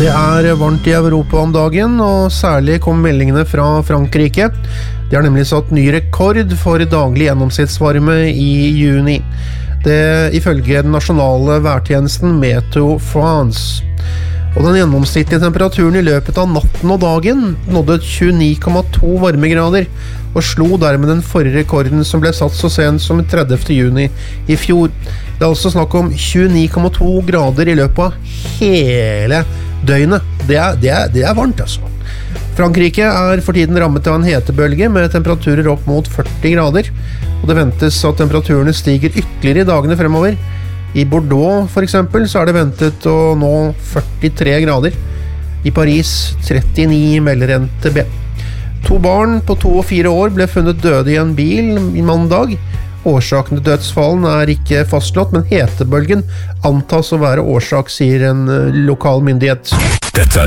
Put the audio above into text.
Det varmt I Europa om dagen, og særlig kom meldingene fra Frankrike. De har nemlig satt ny rekord for daglig gjennomsnittsvarme I juni. Det ifølge den nasjonale værtjenesten Meteo France. Og den gjennomsnittlige temperaturen I løpet av natten og dagen nådde 29,2 varmegrader, og slo dermed den forrige rekorden som ble satt så sent som 30. juni I fjor. Det altså snakk om 29,2 grader I løpet av hele døgnet. Det varmt altså. Frankrike for tiden rammet av en hetebølge med temperaturer opp mot 40 grader, og det ventes at temperaturene stiger ytterligere I dagene fremover. I Bordeaux for eksempel så det ventet å nå 43 grader. I Paris 39 melder NTB. 2 barn på 2 og 4 år ble funnet døde I en bil I mandag. Årsaken til dødsfallen ikke fastslått, men hetebølgen antas å være årsak, sier en lokal myndighet.